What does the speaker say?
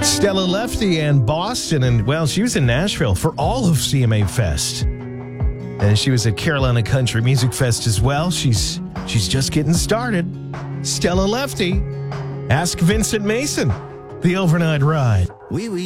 Stella Lefty and Boston, and well, she was in Nashville for all of CMA Fest. And she was at Carolina Country Music Fest as well. She's just getting started. Stella Lefty. Ask Vincent Mason. The Overnight Ride. Oui, oui.